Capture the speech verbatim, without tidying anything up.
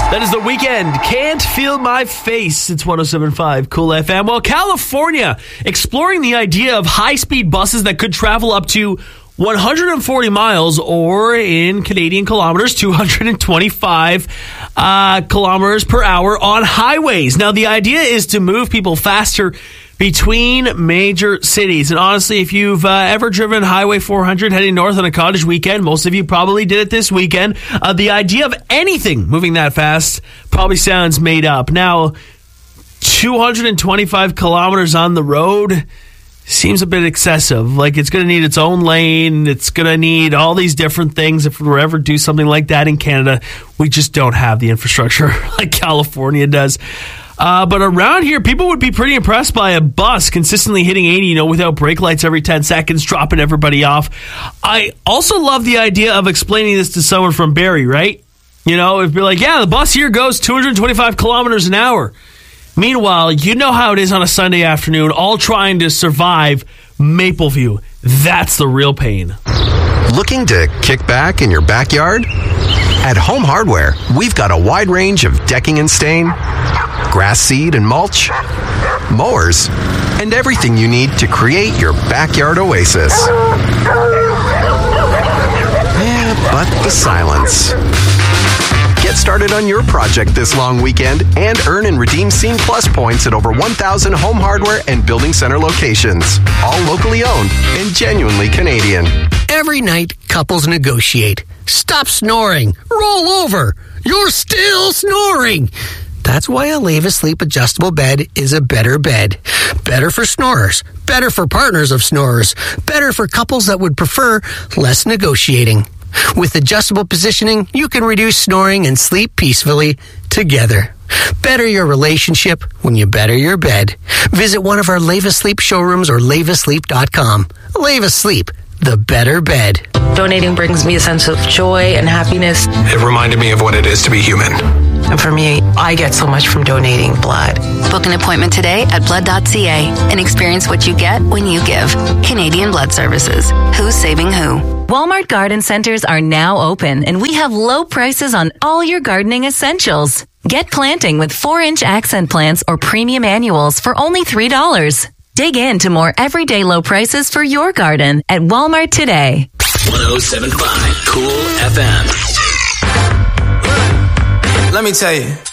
That is The Weeknd. Can't Feel My Face. It's one oh seven point five Cool F M. Well, California exploring the idea of high-speed buses that could travel up to one hundred forty miles, or in Canadian kilometers, two hundred twenty-five uh, kilometers per hour on highways. Now, the idea is to move people faster between major cities. And honestly, if you've uh, ever driven Highway four hundred heading north on a cottage weekend, most of you probably did it this weekend. Uh, the idea of anything moving that fast probably sounds made up. Now, two hundred twenty-five kilometers on the road seems a bit excessive. Like, it's going to need its own lane. It's going to need all these different things. If we were ever do something like that in Canada, we just don't have the infrastructure like California does. Uh, but around here, people would be pretty impressed by a bus consistently hitting eighty, you know, without brake lights every ten seconds, dropping everybody off. I also love the idea of explaining this to someone from Barrie, right? You know, it'd be like, yeah, the bus here goes two hundred twenty-five kilometers an hour. Meanwhile, you know how it is on a Sunday afternoon, all trying to survive Mapleview. That's the real pain. Looking to kick back in your backyard? At Home Hardware, we've got a wide range of decking and stain, grass seed and mulch, mowers, and everything you need to create your backyard oasis. Yeah, but the silence. Get started on your project this long weekend and earn and redeem Scene Plus points at over one thousand Home Hardware and Building Center locations. All locally owned and genuinely Canadian. Every night, couples negotiate. Stop snoring. Roll over. You're still snoring. That's why a Leva Sleep adjustable bed is a better bed. Better for snorers. Better for partners of snorers. Better for couples that would prefer less negotiating. With adjustable positioning, you can reduce snoring and sleep peacefully together. Better your relationship when you better your bed. Visit one of our Leva Sleep showrooms or leva sleep dot com. Leva Sleep, the better bed. Donating brings me a sense of joy and happiness. It reminded me of what it is to be human. And for me, I get so much from donating blood. Book an appointment today at blood dot c a and experience what you get when you give. Canadian Blood Services. Who's saving who? Walmart Garden Centers are now open, and we have low prices on all your gardening essentials. Get planting with four-inch accent plants or premium annuals for only three dollars. Dig into more everyday low prices for your garden at Walmart today. one oh seven point five Cool F M. Let me tell you.